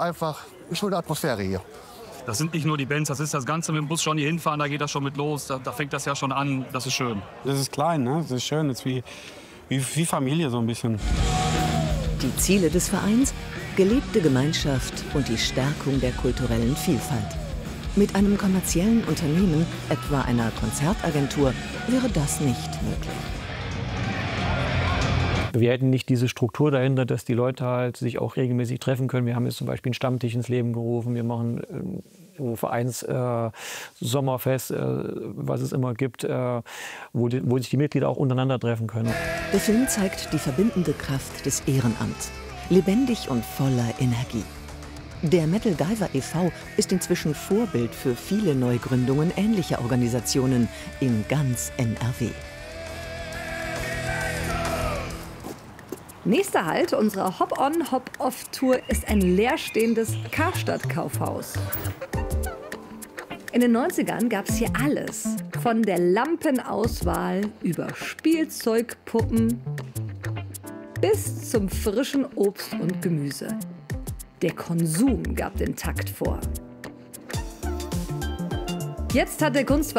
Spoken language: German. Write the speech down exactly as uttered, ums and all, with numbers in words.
einfach eine schöne Atmosphäre hier. Das sind nicht nur die Bands, das ist das Ganze mit dem Bus schon hier hinfahren, da geht das schon mit los, da, da fängt das ja schon an, das ist schön. Das ist klein, ne? Das ist schön, das ist wie, wie, wie Familie so ein bisschen. Die Ziele des Vereins? Gelebte Gemeinschaft und die Stärkung der kulturellen Vielfalt. Mit einem kommerziellen Unternehmen, etwa einer Konzertagentur, wäre das nicht möglich. Wir hätten nicht diese Struktur dahinter, dass die Leute halt sich auch regelmäßig treffen können. Wir haben jetzt zum Beispiel einen Stammtisch ins Leben gerufen. Wir machen ein Vereins äh, Sommerfest, äh, was es immer gibt, äh, wo, die, wo sich die Mitglieder auch untereinander treffen können. Der Film zeigt die verbindende Kraft des Ehrenamts. Lebendig und voller Energie. Der Metal Diver e V ist inzwischen Vorbild für viele Neugründungen ähnlicher Organisationen in ganz N R W. Nächster Halt unserer Hop-on-Hop-off-Tour ist ein leerstehendes Karstadt-Kaufhaus. In den neunzigern gab es hier alles. Von der Lampenauswahl über Spielzeugpuppen bis zum frischen Obst und Gemüse. Der Konsum gab den Takt vor. Jetzt hat der Kunstverein